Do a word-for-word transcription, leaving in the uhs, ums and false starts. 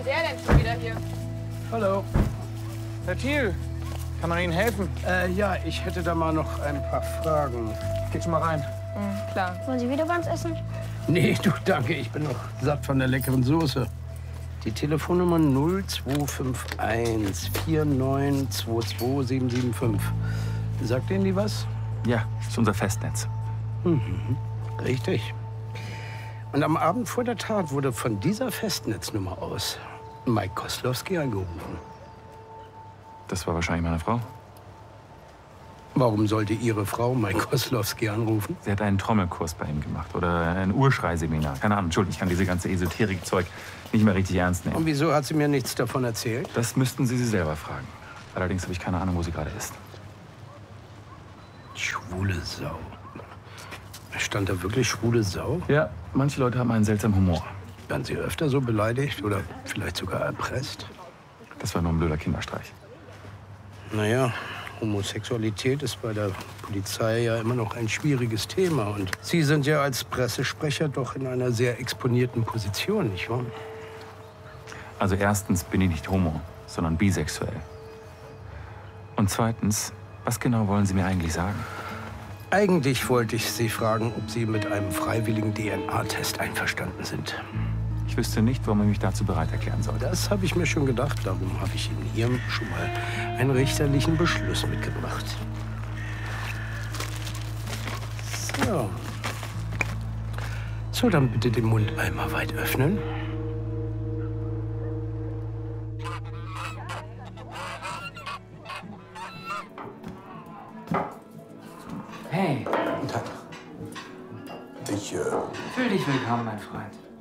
will der denn schon wieder hier? Hallo. Herr Thiel, kann man Ihnen helfen? Äh, ja, ich hätte da mal noch ein paar Fragen. Geht schon mal rein. Mhm, klar. Wollen Sie wieder Gans essen? Nee, du, danke. Ich bin noch satt von der leckeren Soße. Die Telefonnummer null zwei fünf eins vier neun zwei zwei sieben sieben fünf. Sagt Ihnen die was? Ja, ist unser Festnetz. Mhm, richtig. Und am Abend vor der Tat wurde von dieser Festnetznummer aus Mike Koslowski angerufen. Das war wahrscheinlich meine Frau. Warum sollte Ihre Frau Mike Koslowski anrufen? Sie hat einen Trommelkurs bei ihm gemacht oder ein Urschreiseminar. Keine Ahnung, Entschuldigung, ich kann diese ganze Esoterik-Zeug nicht mehr richtig ernst nehmen. Und wieso hat sie mir nichts davon erzählt? Das müssten Sie sie selber fragen. Allerdings habe ich keine Ahnung, wo sie gerade ist. Schwule Sau. Stand da wirklich schwule Sau? Ja, manche Leute haben einen seltsamen Humor. Werden Sie öfter so beleidigt oder vielleicht sogar erpresst? Das war nur ein blöder Kinderstreich. Naja, Homosexualität ist bei der Polizei ja immer noch ein schwieriges Thema. Und Sie sind ja als Pressesprecher doch in einer sehr exponierten Position, nicht wahr? Also erstens bin ich nicht homo, sondern bisexuell. Und zweitens, was genau wollen Sie mir eigentlich sagen? Eigentlich wollte ich Sie fragen, ob Sie mit einem freiwilligen D N A-Test einverstanden sind. Ich wüsste nicht, warum ich mich dazu bereit erklären soll. Das habe ich mir schon gedacht. Darum habe ich Ihnen hier schon mal einen richterlichen Beschluss mitgebracht. So. So, dann bitte den Mund einmal weit öffnen. Hey, Guten Tag. Ich, äh... fühl dich willkommen, mein Freund.